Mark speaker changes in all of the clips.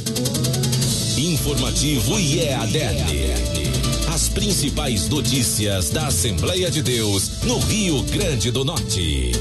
Speaker 1: Informativo IEADERN. As principais notícias da Assembleia de Deus no Rio Grande do Norte.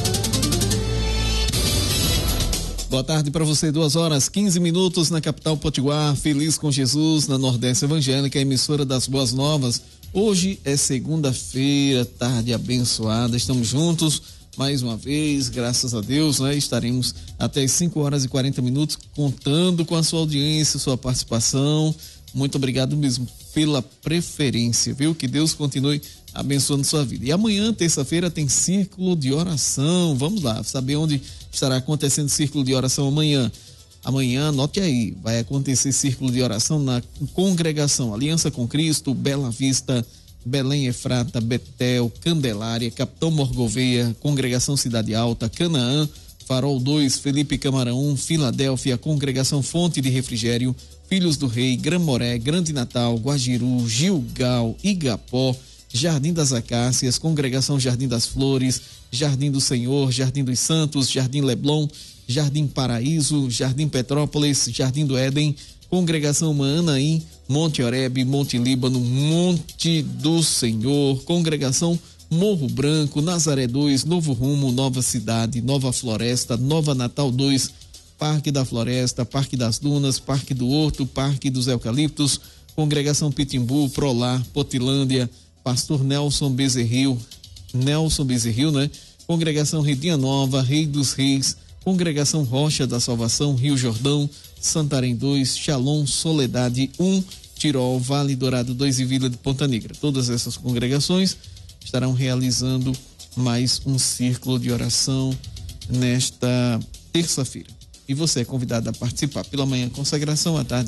Speaker 2: Boa tarde para você, 2h15 na capital potiguar, Feliz com Jesus, na Nordeste Evangélica, emissora das Boas Novas. Hoje é segunda-feira, tarde abençoada, estamos juntos mais uma vez, graças a Deus, né? Estaremos até as 5h40 contando com a sua audiência, sua participação. Muito obrigado mesmo pela preferência, viu? Que Deus continue abençoando sua vida. E amanhã, terça-feira, tem círculo de oração. Vamos lá, saber onde estará acontecendo círculo de oração amanhã. Amanhã, anote aí, vai acontecer círculo de oração na congregação Aliança com Cristo, Bela Vista, Belém Efrata, Betel, Candelária, Capitão Morgoveia, Congregação Cidade Alta, Canaã, Farol 2, Felipe Camarão, Filadélfia, Congregação Fonte de Refrigério, Filhos do Rei, Gramoré, Grande Natal, Guajiru, Gilgal, Igapó, Jardim das Acácias, Congregação Jardim das Flores, Jardim do Senhor, Jardim dos Santos, Jardim Leblon, Jardim Paraíso, Jardim Petrópolis, Jardim do Éden, Congregação Maanaim, Monte Oreb, Monte Líbano, Monte do Senhor, Congregação Morro Branco, Nazaré 2, Novo Rumo, Nova Cidade, Nova Floresta, Nova Natal 2, Parque da Floresta, Parque das Dunas, Parque do Horto, Parque dos Eucaliptos, Congregação Pitimbu, Prolar, Potilândia, Pastor Nelson Bezerril, né? Congregação Redinha Nova, Rei dos Reis, Congregação Rocha da Salvação, Rio Jordão, Santarém 2, Shalom, Soledade 1, Tirol, Vale Dourado 2 e Vila de Ponta Negra. Todas essas congregações estarão realizando mais um círculo de oração nesta terça-feira. E você é convidado a participar pela manhã, consagração, à tarde,